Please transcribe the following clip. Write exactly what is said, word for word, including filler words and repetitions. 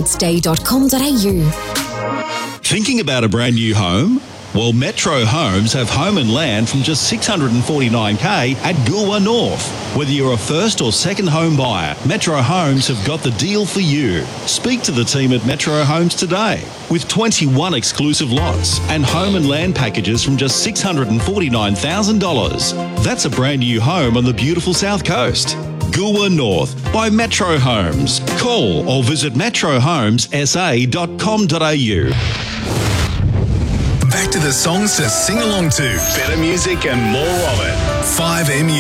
stay dot com dot a u. Thinking about a brand new home? Well, Metro Homes have home and land from just six hundred forty-nine thousand dollars at Goolwa North. Whether you're a first or second home buyer, Metro Homes have got the deal for you. Speak to the team at Metro Homes today. With twenty-one exclusive lots and home and land packages from just six hundred forty-nine thousand dollars. That's a brand new home on the beautiful South Coast. Goolwa North by Metro Homes. Call or visit metro homes s a dot com dot a u. Back to the songs to sing along to. Better music and more of it. five M U.